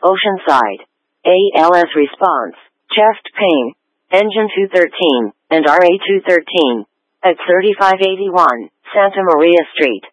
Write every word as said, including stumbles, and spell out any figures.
Oceanside. A L S response, chest pain, engine two thirteen, and R A two thirteen. At thirty-five eighty-one, Santa Maria Street.